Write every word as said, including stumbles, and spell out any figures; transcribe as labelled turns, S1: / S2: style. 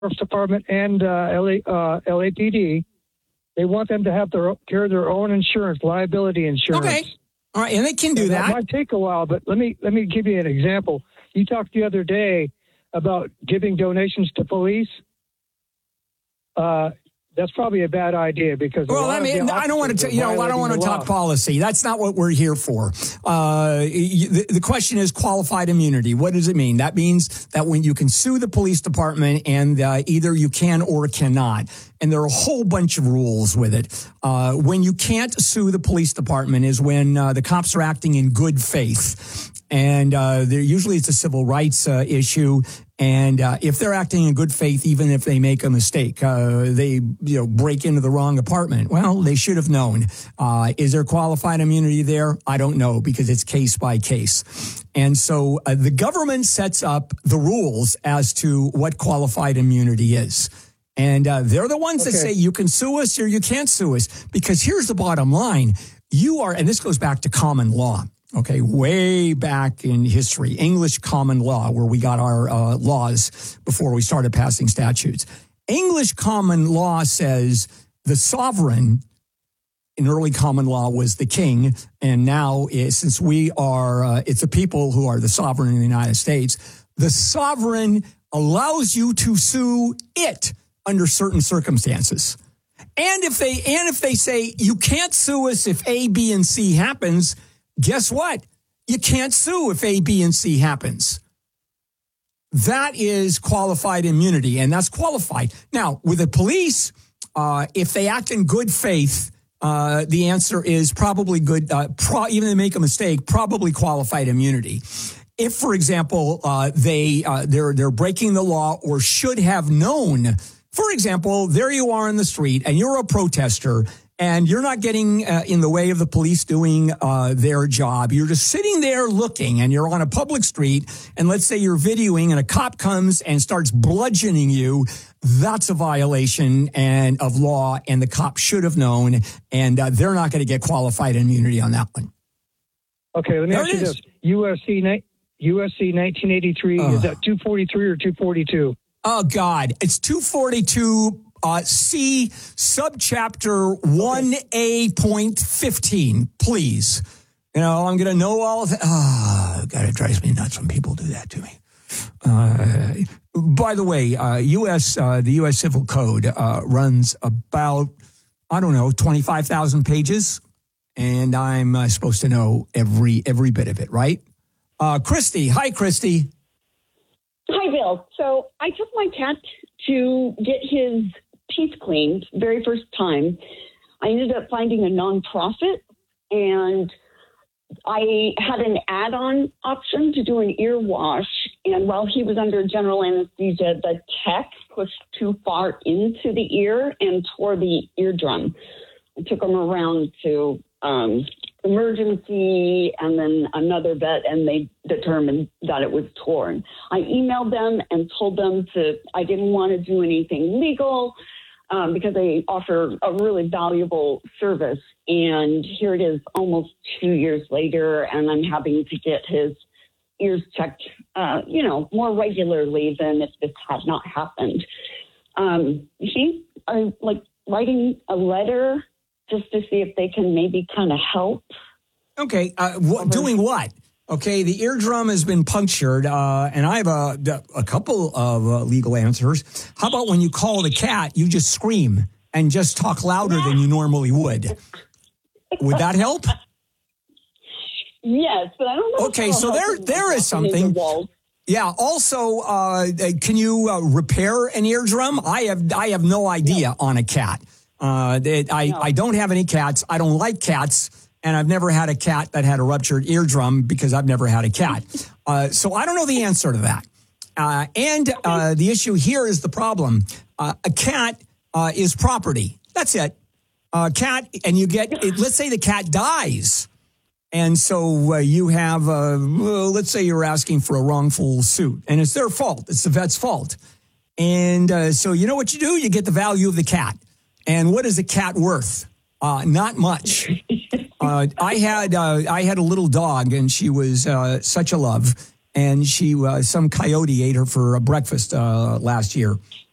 S1: Sheriff's Department and uh, L A, uh, L A P D, they want them to have their carry their own insurance, liability insurance.
S2: Okay, all right, and they can do
S1: and
S2: that.
S1: That might take a while, but let me let me give you an example. You talked the other day about giving donations to police. Uh, that's probably a bad idea because
S2: well, I mean, I don't want to, t- you know, I don't want to talk policy. That's not what we're here for. Uh, the, the question is qualified immunity. What does it mean? That means that when you can sue the police department, and uh, either you can or cannot. And there are a whole bunch of rules with it. Uh, when you can't sue the police department is when uh, the cops are acting in good faith. And uh, usually it's a civil rights uh, issue. And uh, if they're acting in good faith, even if they make a mistake, uh, they you know break into the wrong apartment. Well, they should have known. Uh, is there qualified immunity there? I don't know, because it's case by case. And so uh, the government sets up the rules as to what qualified immunity is. And uh, they're the ones okay. that say you can sue us or you can't sue us. Because here's the bottom line. You are, and this goes back to common law. Okay, way back in history, English common law, where we got our uh, laws before we started passing statutes. English common law says the sovereign, in early common law, was the king, and now is, since we are, uh, it's the people who are the sovereign in the United States, the sovereign allows you to sue it under certain circumstances. And if they and if they say you can't sue us if A, B, and C happens, guess what? You can't sue if A, B, and C happens. That is qualified immunity, and that's qualified. Now, with the police, uh, if they act in good faith, uh, the answer is probably good. Uh, pro- even if they make a mistake, probably qualified immunity. If, for example, uh, they uh, they're they're breaking the law or should have known. For example, there you are in the street, and you're a protester. And you're not getting uh, in the way of the police doing uh, their job. You're just sitting there looking, and you're on a public street. And let's say you're videoing, and a cop comes and starts bludgeoning you. That's a violation and of law, and the cop should have known. And uh, they're not going to get qualified immunity on that one.
S1: Okay, let me
S2: there
S1: ask you this: U S C U S C nineteen eighty-three uh, is that two forty-three or two forty-two?
S2: Oh God, it's two forty-two. Uh, C subchapter one A point fifteen, please. You know, I'm going to know all of that. Oh, God, it drives me nuts when people do that to me. Uh, by the way, uh, U S uh, the U S Civil Code uh, runs about, I don't know, twenty-five thousand pages, and I'm uh, supposed to know every every bit of it, right? Uh, Christy, hi, Christy.
S3: Hi, Bill. So I took my cat to get his teeth cleaned very first time. I ended up finding a nonprofit, and I had an add-on option to do an ear wash. And while he was under general anesthesia, the tech pushed too far into the ear and tore the eardrum. I took him around to um, emergency and then another vet, and they determined that it was torn. I emailed them and told them to, I didn't want to do anything legal. Um, because they offer a really valuable service. And here it is almost two years later, and I'm having to get his ears checked, uh, you know, more regularly than if this had not happened. Um, he, uh, like, writing a letter just to see if they can maybe kind of help.
S2: Okay, uh, w- doing what? Okay, the eardrum has been punctured, uh, and I have a, a couple of uh, legal answers. How about when you call the cat, you just scream and just talk louder than you normally would? Would that help?
S3: Yes, but I don't know.
S2: Okay, so there there is something. Yeah. Also, uh, can you uh, repair an eardrum? I have I have no idea no. on a cat. Uh, it, I no. I don't have any cats. I don't like cats. And I've never had a cat that had a ruptured eardrum because I've never had a cat. Uh, so I don't know the answer to that. Uh, and uh, the issue here is the problem. Uh, a cat uh, is property. That's it. A cat, and you get, let's say the cat dies. And so uh, you have, uh, well, let's say you're asking for a wrongful suit. And it's their fault. It's the vet's fault. And uh, so you know what you do? You get the value of the cat. And what is a cat worth? Uh, not much. Uh, I had uh, I had a little dog, and she was uh, such a love. And she uh, some coyote ate her for breakfast uh, last year,